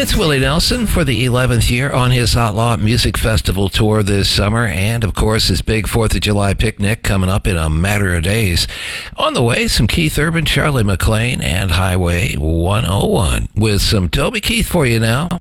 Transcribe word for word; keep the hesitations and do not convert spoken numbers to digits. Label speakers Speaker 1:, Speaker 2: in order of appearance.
Speaker 1: It's Willie Nelson for the eleventh year on his Outlaw Music Festival tour this summer, and of course his big fourth of July picnic coming up in a matter of days. On the way, some Keith Urban, Charlie McClain, and Highway one oh one with some Toby Keith for you now.